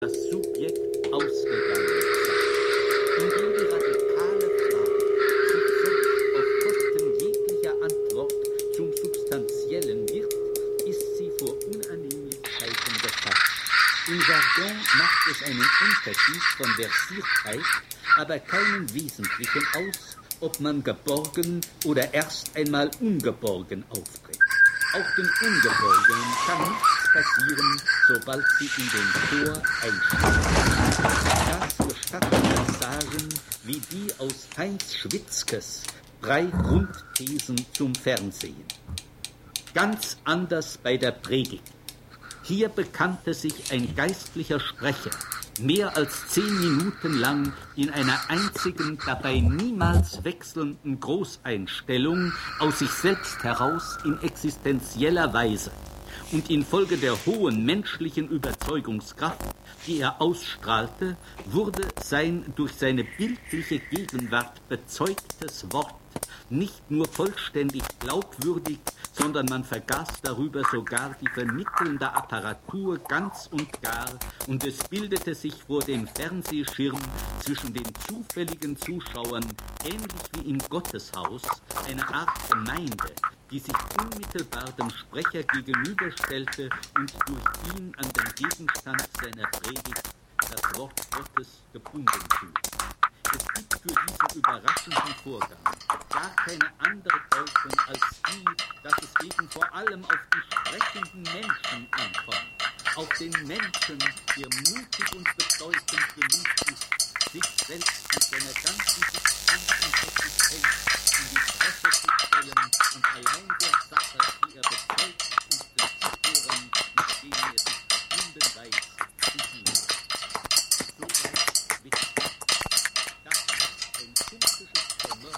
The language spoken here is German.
das Subjekt ausgegangen sei. Indem die radikale Frage sich selbst auf Kosten jeglicher Antwort zum Substantiellen wird, ist sie vor Unannehmlichkeiten gefasst. Im Jargon macht es einen Unterschied von Versiertheit, aber keinen wesentlichen aus, ob man geborgen oder erst einmal ungeborgen auftritt. Auch den Ungeborgenen kann nichts passieren, sobald sie in den Chor einsteigen. Das gestattet mir Sagen wie die aus Heinz Schwitzkes 3 Grundthesen zum Fernsehen. Ganz anders bei der Predigt. Hier bekannte sich ein geistlicher Sprecher mehr als 10 Minuten lang in einer einzigen, dabei niemals wechselnden Großeinstellung aus sich selbst heraus in existenzieller Weise. Und infolge der hohen menschlichen Überzeugungskraft, die er ausstrahlte, wurde sein durch seine bildliche Gegenwart bezeugtes Wort nicht nur vollständig glaubwürdig, sondern man vergaß darüber sogar die vermittelnde Apparatur ganz und gar, und es bildete sich vor dem Fernsehschirm zwischen den zufälligen Zuschauern, ähnlich wie im Gotteshaus, eine Art Gemeinde, die sich unmittelbar dem Sprecher gegenüberstellte und durch ihn an den Gegenstand seiner Predigt, das Wort Gottes, gebunden fühlte. Es gibt für diesen überraschenden Vorgang gar keine andere Deutung als die, dass es eben vor allem auf die sprechenden Menschen ankommt, auf den Menschen, der mutig und bedeutend genug ist, sich selbst mit seiner ganzen Substanz und Existenz in die Presse zu stellen und allein der Sache, die er bezeugt und den Zuhörern, mit denen er sich verbunden weiß, zu dienen. Soweit wichtig. Das ist ein typisches Commercial.